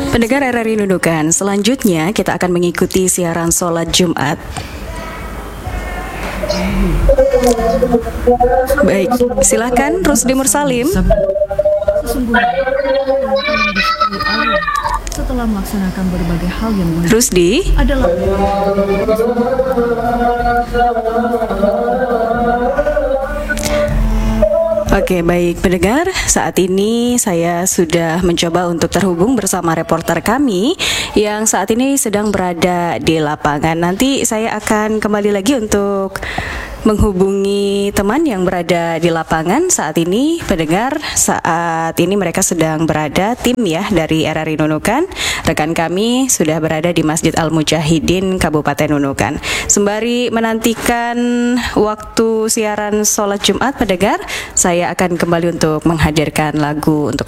Pendengar RRI Nunukan, selanjutnya kita akan mengikuti siaran sholat Jumat. Baik, silakan Rusdi Mursalim. Setelah melaksanakan berbagai hal yang Rusdi adalah Oke, baik pendengar, saat ini saya sudah mencoba untuk terhubung bersama reporter kami yang saat ini sedang berada di lapangan. Nanti saya akan kembali lagi untuk menghubungi teman yang berada di lapangan saat ini. Pendengar, saat ini mereka sedang berada, tim ya dari RRI Nunukan. Rekan kami sudah berada di Masjid Al-Mujahidin Kabupaten Nunukan. Sembari menantikan waktu siaran sholat Jumat, pendengar, saya akan kembali untuk menghadirkan lagu untuk